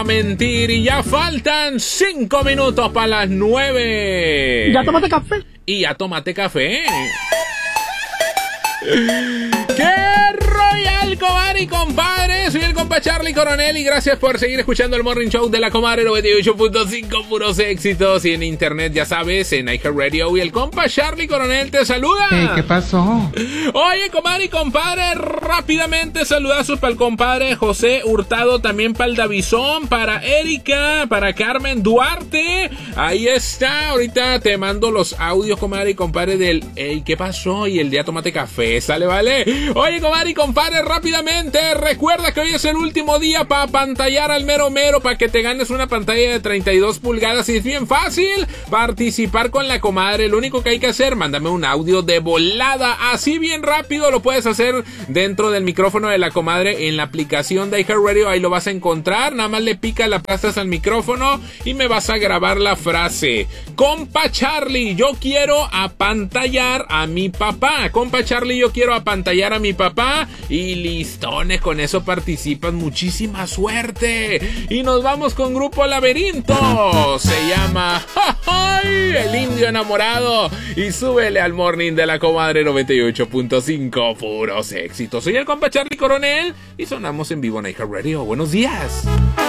Mentir y ya faltan 5 minutos para las 9. ¿Ya tomaste café? Y ya tomaste café. ¡Qué royal, comadre y compadre! Soy el compa Charlie Coronel y gracias por seguir escuchando el Morning Show de la comadre 98.5, puros éxitos. Y en internet, ya sabes, en iHeartRadio. Y el compa Charlie Coronel te saluda. Hey, ¿qué pasó? Oye, comadre y compadre, rápidamente saludazos para el compadre José Hurtado, también para el Davizón, para Erika, para Carmen Duarte. Ahí está, ahorita te mando los audios, comadre y compadre, del hey, ¿qué pasó? Y el día tomate café, ¿sale, vale? Oye, comadre y compadre, rápidamente, recuerda que hoy es el último día para pantallar al mero mero, para que te ganes una pantalla de 32 pulgadas y es bien fácil participar con la comadre. Lo único que hay que hacer, mándame un audio de volada, así bien rápido, lo puedes hacer dentro del micrófono de la comadre en la aplicación de iHeartRadio, ahí lo vas a encontrar, nada más le pica, la aplastas al micrófono y me vas a grabar la frase: compa Charlie, yo quiero apantallar a mi papá. Compa Charlie, yo quiero apantallar a mi papá. Y listones, con eso participan. Muchísima suerte. Y nos vamos con Grupo Laberinto. Se llama ¡ay! El Indio Enamorado. Y súbele al Morning de la comadre 98.5. Puros éxitos. Soy el compa Charlie Coronel y sonamos en vivo en iHeartRadio. Buenos días.